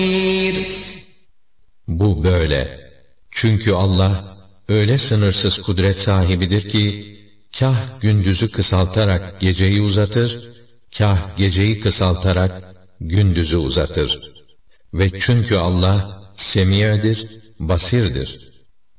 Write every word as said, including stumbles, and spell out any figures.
Bu böyle. Çünkü Allah öyle sınırsız kudret sahibidir ki, kah gündüzü kısaltarak geceyi uzatır, kah geceyi kısaltarak gündüzü uzatır. Ve çünkü Allah semi'dir, basirdir.